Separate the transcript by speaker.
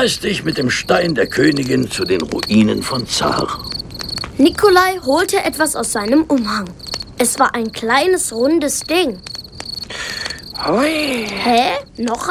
Speaker 1: reiß dich mit dem Stein der Königin zu den Ruinen von Zar.
Speaker 2: Nikolai holte etwas aus seinem Umhang. Es war ein kleines, rundes Ding.
Speaker 3: Hui.
Speaker 2: Hä? Noch